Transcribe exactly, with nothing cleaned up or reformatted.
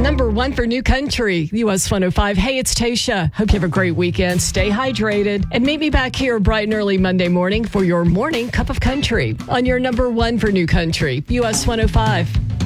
Number one for New Country, U S one oh five. Hey, it's Tasha. Hope you have a great weekend. Stay hydrated. And meet me back here bright and early Monday morning for your morning cup of country on your number one for New Country, U S one oh five.